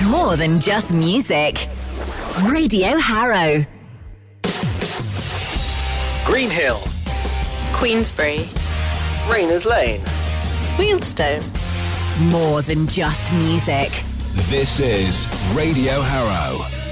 More than just music. Radio Harrow. Greenhill. Queensbury. Rayners Lane. Wealdstone. More than just music. This is Radio Harrow.